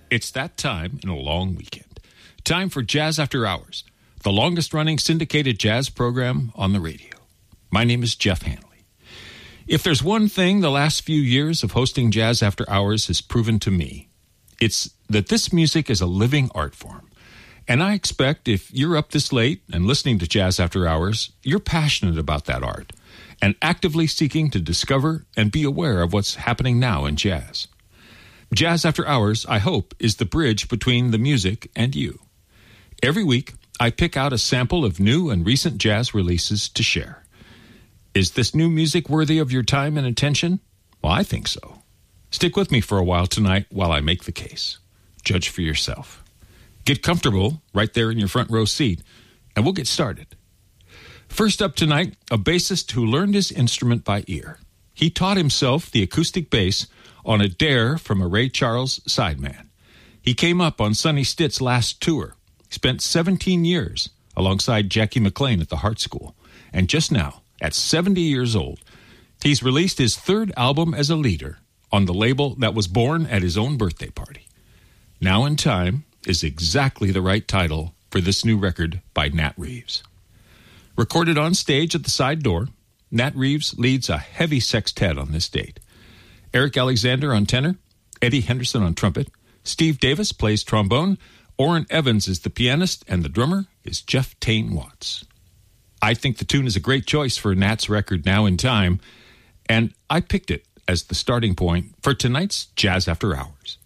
It's that time in a long weekend. Time for Jazz After Hours, the longest-running syndicated jazz program on the radio. My name is Jeff Hanley. If there's one thing the last few years of hosting Jazz After Hours has proven to me, it's that this music is a living art form. And I expect if you're up this late and listening to Jazz After Hours, you're passionate about that art and actively seeking to discover and be aware of what's happening now in jazz. Jazz After Hours, I hope, is the bridge between the music and you. Every week, I pick out a sample of new and recent jazz releases to share. Is this new music worthy of your time and attention? Well, I think so. Stick with me for a while tonight while I make the case. Judge for yourself. Get comfortable right there in your front row seat, and we'll get started. First up tonight, a bassist who learned his instrument by ear. He taught himself the acoustic bass on a dare from a Ray Charles sideman. He came up on Sonny Stitt's last tour, spent 17 years alongside Jackie McLean at the Hart School, and just now, at 70 years old, he's released his third album as a leader on the label that was born at his own birthday party. Now in Time is exactly the right title for this new record by Nat Reeves. Recorded on stage at the side door, Nat Reeves leads a heavy sextet on this date. Eric Alexander on tenor, Eddie Henderson on trumpet, Steve Davis plays trombone, Orrin Evans is the pianist, and the drummer is Jeff Tane Watts. I think the tune is a great choice for Nat's record Now in Time, and I picked it as the starting point for tonight's Jazz After Hours.